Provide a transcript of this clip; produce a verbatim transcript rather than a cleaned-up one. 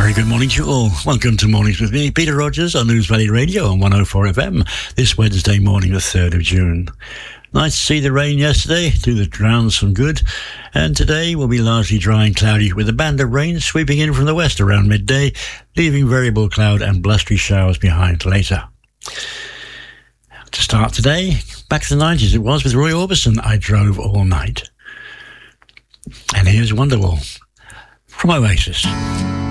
Very good morning to you all. Welcome to Mornings with me, Peter Rogers, on News Valley Radio on one oh four F M this Wednesday morning, the third of June. Nice to see the rain yesterday, do the ground some good, and today will be largely dry and cloudy with a band of rain sweeping in from the west around midday, leaving variable cloud and blustery showers behind later. To start today, back to the nineties it was with Roy Orbison, I Drove All Night. And here's Wonderwall from Oasis.